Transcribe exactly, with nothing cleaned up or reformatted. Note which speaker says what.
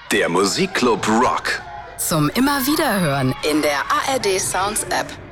Speaker 1: Der Musikclub Rock.
Speaker 2: Zum immer wieder hören in der A R D Sounds App.